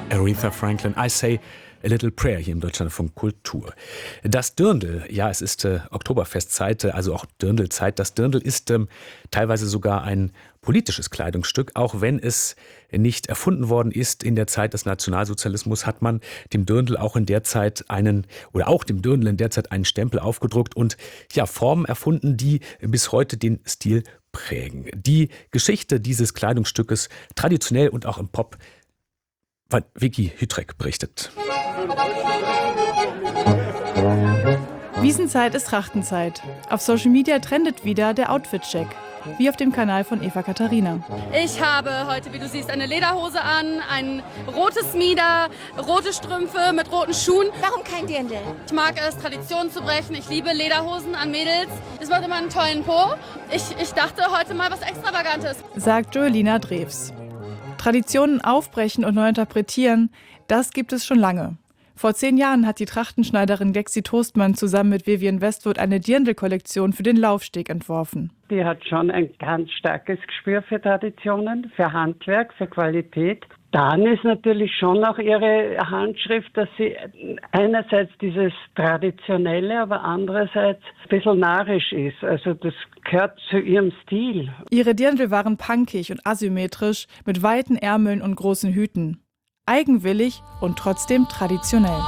Aretha Franklin, I Say a Little Prayer hier im Deutschlandfunk Kultur. Das Dirndl, ja, es ist Oktoberfestzeit, also auch Dirndlzeit. Das Dirndl ist teilweise sogar ein politisches Kleidungsstück. Auch wenn es nicht erfunden worden ist in der Zeit des Nationalsozialismus, hat man dem Dirndl auch in der Zeit einen Stempel aufgedruckt und ja, Formen erfunden, die bis heute den Stil prägen. Die Geschichte dieses Kleidungsstückes, traditionell und auch im Pop, Vicky Hüttrek berichtet. Wiesenzeit ist Trachtenzeit. Auf Social Media trendet wieder der Outfit-Check, wie auf dem Kanal von Eva Katharina. Ich habe heute, wie du siehst, eine Lederhose an, ein rotes Mieder, rote Strümpfe mit roten Schuhen. Warum kein Dirndl? Ich mag es, Traditionen zu brechen. Ich liebe Lederhosen an Mädels. Das macht immer einen tollen Po. Ich dachte heute mal was Extravagantes, sagt Joelina Drews. Traditionen aufbrechen und neu interpretieren, das gibt es schon lange. Vor 10 Jahren hat die Trachtenschneiderin Gexi Toastmann zusammen mit Vivian Westwood eine Dirndl-Kollektion für den Laufsteg entworfen. Die hat schon ein ganz starkes Gespür für Traditionen, für Handwerk, für Qualität. Dann ist natürlich schon auch ihre Handschrift, dass sie einerseits dieses Traditionelle, aber andererseits ein bisschen narrisch ist. Also das gehört zu ihrem Stil. Ihre Dirndl waren punkig und asymmetrisch, mit weiten Ärmeln und großen Hüten. Eigenwillig und trotzdem traditionell.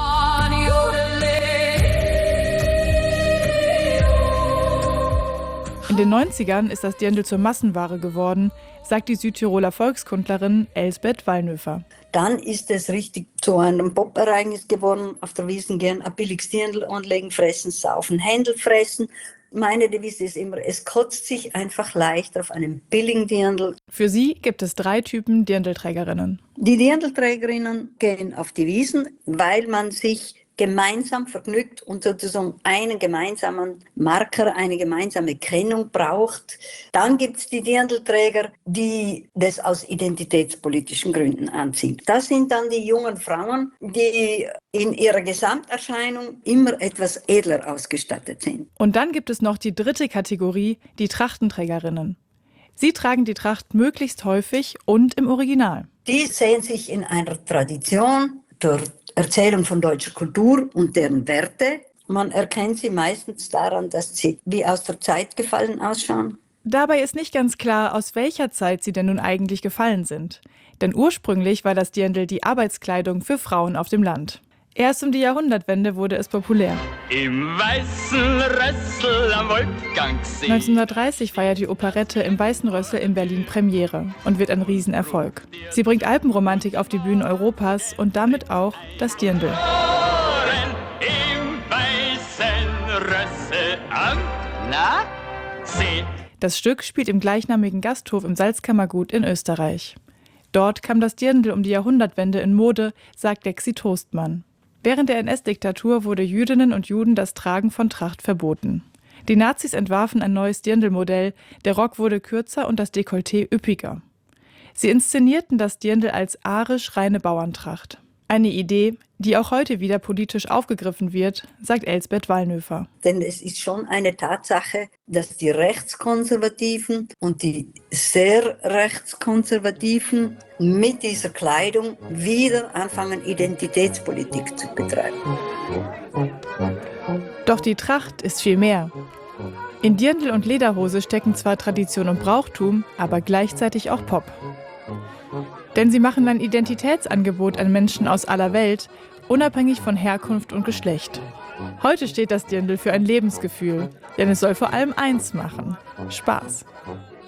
In den 90ern ist das Dirndl zur Massenware geworden, sagt die Südtiroler Volkskundlerin Elsbeth Wallnöfer. Dann ist es richtig zu einem Pop-Ereignis geworden. Auf der Wiesn gehen ein billiges Dirndl anlegen, fressen, saufen, Händel fressen. Meine Devise ist immer, es kotzt sich einfach leichter auf einem billigen Dirndl. Für sie gibt es 3 Typen Dirndlträgerinnen. Die Dirndlträgerinnen gehen auf die Wiesn, weil man sich gemeinsam vergnügt und sozusagen einen gemeinsamen Marker, eine gemeinsame Kennung braucht. Dann gibt es die Dirndlträger, die das aus identitätspolitischen Gründen anziehen. Das sind dann die jungen Frauen, die in ihrer Gesamterscheinung immer etwas edler ausgestattet sind. Und dann gibt es noch die 3. Kategorie, die Trachtenträgerinnen. Sie tragen die Tracht möglichst häufig und im Original. Die sehen sich in einer Tradition der Erzählung von deutscher Kultur und deren Werte. Man erkennt sie meistens daran, dass sie wie aus der Zeit gefallen ausschauen. Dabei ist nicht ganz klar, aus welcher Zeit sie denn nun eigentlich gefallen sind. Denn ursprünglich war das Dirndl die Arbeitskleidung für Frauen auf dem Land. Erst um die Jahrhundertwende wurde es populär. Im weißen Rössel am Wolfgangsee. 1930 feiert die Operette im Weißen Rössel in Berlin Premiere und wird ein Riesenerfolg. Sie bringt Alpenromantik auf die Bühnen Europas und damit auch das Dirndl. Im weißen Rössel am See. Das Stück spielt im gleichnamigen Gasthof im Salzkammergut in Österreich. Dort kam das Dirndl um die Jahrhundertwende in Mode, sagt Gexi Toastmann. Während der NS-Diktatur wurde Jüdinnen und Juden das Tragen von Tracht verboten. Die Nazis entwarfen ein neues Dirndl-Modell, der Rock wurde kürzer und das Dekolleté üppiger. Sie inszenierten das Dirndl als arisch reine Bauerntracht. Eine Idee, die auch heute wieder politisch aufgegriffen wird, sagt Elsbeth Wallnöfer. Denn es ist schon eine Tatsache, dass die Rechtskonservativen und die sehr Rechtskonservativen mit dieser Kleidung wieder anfangen, Identitätspolitik zu betreiben. Doch die Tracht ist viel mehr. In Dirndl und Lederhose stecken zwar Tradition und Brauchtum, aber gleichzeitig auch Pop. Denn sie machen ein Identitätsangebot an Menschen aus aller Welt, unabhängig von Herkunft und Geschlecht. Heute steht das Dirndl für ein Lebensgefühl, denn es soll vor allem eins machen: Spaß.